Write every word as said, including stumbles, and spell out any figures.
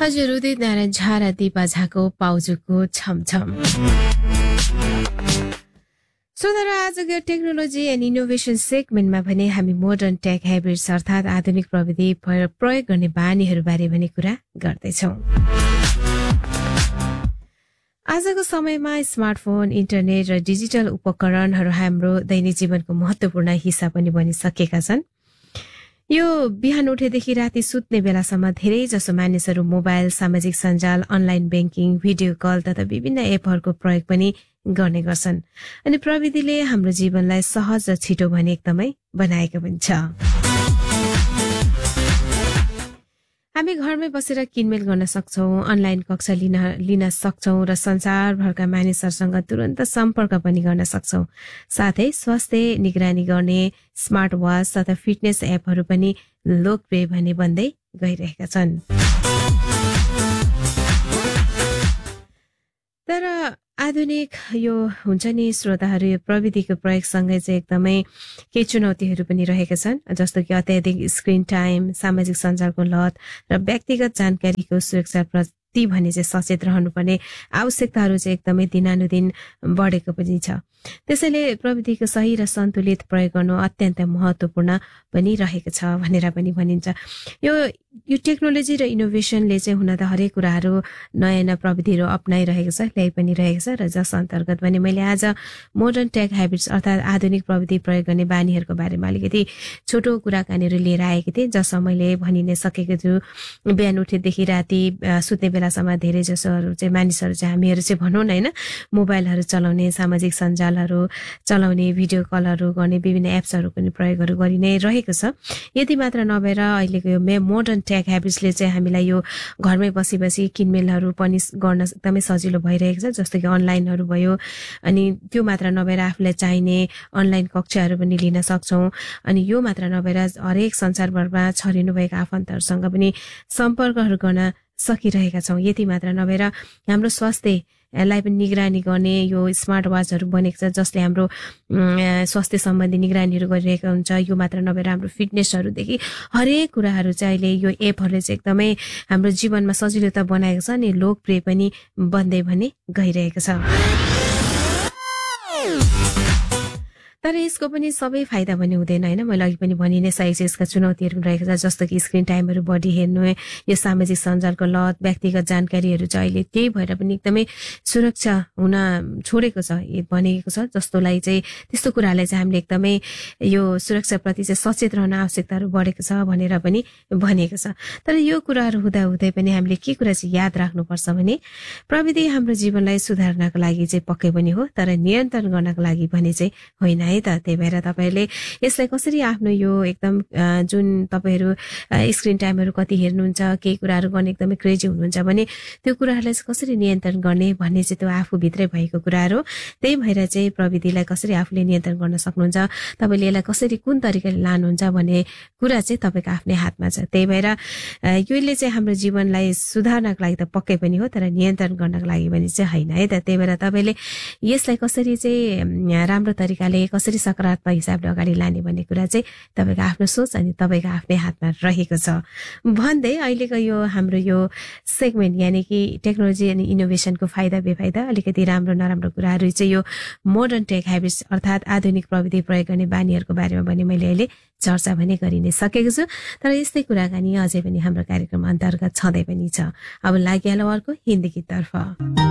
हजुर उदित नारायण झा र दिपा झाको पाउजुको छमछम। श्रोताहरू, आजको टेक्नोलोजी एन्ड इनोभेसन सेगमेन्टमा भने हामी मोडर्न टेक हेबिट्स अर्थात् आधुनिक प्रविधि प्रयोग गर्ने बानीहरूबारे भने कुरा गर्दैछौँ। आजको समयमा स्मार्टफोन, इन्टरनेट र डिजिटल उपकरणहरू हाम्रो दैनिक जीवनको महत्त्वपूर्ण हिस्सा पनि बनिसकेका छन्। यो बिहान उठेदेखि राति सुत्ने बेलासम्म धेरै जसो मानिसहरू मोबाइल, सामाजिक सञ्जाल, अनलाइन ब्याङ्किङ, भिडियो कल तथा विभिन्न एपहरूको प्रयोग पनि गर्ने गर्छन्। अनि प्रविधिले हाम्रो जीवनलाई सहज र छिटो भने एकदमै बनाएको पनि छ। हामी घरमै बसेर किनमेल गर्न सक्छौं, अनलाइन कक्षा लिन लिन सक्छौं र संसारभरका मानिसहरूसँग तुरन्त सम्पर्क पनि गर्न सक्छौं। साथै स्वास्थ्य निगरानी गर्ने स्मार्ट वाच तथा फिटनेस एपहरू पनि लोकप्रिय भने बन्दै गइरहेका छन्। तर आधुनिक यो हुन्छ नि श्रोताहरू, यो प्रविधिको प्रयोगसँगै चाहिँ एकदमै केही चुनौतीहरू पनि रहेका छन्, जस्तो कि अत्याधिक स्क्रिन टाइम, सामाजिक सञ्जालको लत र व्यक्तिगत जानकारीको सुरक्षा प्रति भने चाहिँ सचेत रहनुपर्ने आवश्यकताहरू चाहिँ एकदमै दिनानुदिन बढेको पनि छ। त्यसैले प्रविधिको सही र सन्तुलित प्रयोग गर्नु अत्यन्त महत्त्वपूर्ण पनि रहेको छ भनेर पनि भनिन्छ। यो यो टेक्नोलोजी र इनोभेसनले चाहिँ हुन त हरेक कुराहरू नयाँ नयाँ प्रविधिहरू अप्नाइरहेको छ, ल्याइ पनि रहेको छ र जस अन्तर्गत भने मैले आज मोडर्न टेक हेबिट्स अर्थात् आधुनिक प्रविधि प्रयोग गर्ने बानीहरूको बारेमा अलिकति छोटो कुराकानीहरू लिएर आएको थिएँ, जसमा मैले भनि नै सकेको छु। बिहान उठेदेखि राति सुत्ने बेलासम्म धेरै जसोहरू चाहिँ मानिसहरू चाहिँ हामीहरू चाहिँ भनौँ न होइन, मोबाइलहरू चलाउने, सामाजिक सञ्जालहरू चलाउने, भिडियो कलहरू गर्ने, विभिन्न एप्सहरू पनि प्रयोगहरू गरि नै रहेको छ। यति मात्र नभएर अहिलेको यो मोडर्न टेक हेबिट्सले चाहिँ हामीलाई यो घरमै बसी बसी किनमेलहरू पनि गर्न एकदमै सजिलो भइरहेको छ, जस्तो कि अनलाइनहरू भयो। अनि त्यो मात्र नभएर आफूलाई चाहिने अनलाइन कक्षाहरू पनि लिन सक्छौँ। अनि यो मात्र नभएर हरेक संसारभरमा छरिनुभएका आफन्तहरूसँग पनि सम्पर्कहरू गर्न सकिरहेका छौँ। यति मात्र नभएर हाम्रो स्वास्थ्य लाई पनि निगरानी गर्ने यो स्मार्ट वाचहरू बनेको छ, जसले हाम्रो स्वास्थ्य सम्बन्धी निगरानीहरू गरिरहेको हुन्छ। यो मात्र नभएर हाम्रो फिटनेसहरूदेखि हरेक कुराहरू चाहिँ अहिले यो एपहरूले चाहिँ एकदमै हाम्रो जीवनमा सजिलो त बनाएको छ नि, लोकप्रिय पनि बन्दै भने गइरहेको छ। तर यसको पनि सबै फाइदा पनि हुँदैन होइन, मैले अघि पनि भनि नै सकेको छु। यसका चुनौतीहरू रहेको छ, जस्तो कि स्क्रिन टाइमहरू बढी हेर्नु, यो सामाजिक सञ्जालको लत, व्यक्तिगत जानकारीहरू चाहिँ अहिले त्यही भएर पनि एकदमै सुरक्षा हुन छोडेको छ भनेको छ। जस्तोलाई चाहिँ त्यस्तो कुरालाई चाहिँ हामीले एकदमै यो सुरक्षाप्रति चाहिँ सचेत रहन आवश्यकताहरू बढेको छ भनेर पनि भनेको छ। तर यो कुराहरू हुँदा हुँदै पनि हामीले के कुरा चाहिँ याद राख्नुपर्छ भने प्रविधि हाम्रो जीवनलाई सुधार्नको लागि चाहिँ पक्कै पनि हो, तर नियन्त्रण गर्नको लागि भने चाहिँ होइन है त। त्यही भएर तपाईँहरूले यसलाई कसरी आफ्नो यो एकदम जुन तपाईँहरू स्क्रिन टाइमहरू कति हेर्नुहुन्छ, केही कुराहरू गर्ने एकदमै क्रेजी हुनुहुन्छ भने त्यो कुराहरूलाई चाहिँ कसरी नियन्त्रण गर्ने भन्ने चाहिँ त्यो आफूभित्रै भएको कुराहरू। त्यही भएर चाहिँ प्रविधिलाई कसरी आफूले नियन्त्रण गर्न सक्नुहुन्छ, तपाईँले यसलाई कसरी कुन तरिकाले लानुहुन्छ भन्ने कुरा चाहिँ तपाईँको आफ्नै हातमा छ। त्यही भएर यसले चाहिँ हाम्रो जीवनलाई सुधार्नको लागि त पक्कै पनि हो, तर नियन्त्रण गर्नको लागि भने चाहिँ होइन है त। त्यही भएर तपाईँले यसलाई कसरी चाहिँ राम्रो तरिकाले, कसरी सकारात्मक हिसाबले अगाडि लाने भन्ने कुरा चाहिँ तपाईँको आफ्नो सोच अनि तपाईँको आफ्नै हातमा रहेको छ भन्दै अहिलेको यो हाम्रो यो सेगमेन्ट यानि कि टेक्नोलोजी अनि इनोभेसनको फाइदा बेफाइदा, अलिकति राम्रो नराम्रो कुराहरू चाहिँ यो मोडर्न टेक हेबिट्स अर्थात् आधुनिक प्रविधि प्रयोग गर्ने बानीहरूको बारेमा भने मैले अहिले चर्चा भने गरि नै सकेको छु। तर यस्तै कुराकानी अझै पनि हाम्रो कार्यक्रम अन्तर्गत छँदै पनि छ। अब लागिहाल्यो अर्को हिन्दी गीततर्फ।